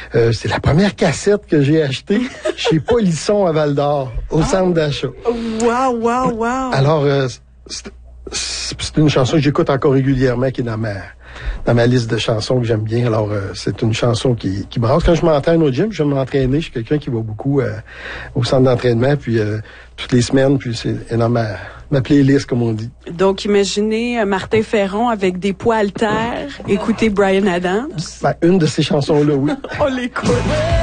C'est la première cassette que j'ai achetée chez Polisson à Val-d'Or, au centre d'achat. Wow. Alors, c'est une chanson que j'écoute encore régulièrement, qui est dans ma liste de chansons que j'aime bien. Alors, c'est une chanson qui brasse. Quand je m'entraîne au gym, je vais m'entraîner. Je suis quelqu'un qui va beaucoup au centre d'entraînement, puis toutes les semaines, puis c'est dans ma playlist, comme on dit. Donc, imaginez Martin Ferron avec des poids haltères, écouter Bryan Adams. Une de ces chansons-là, oui. On l'écoute.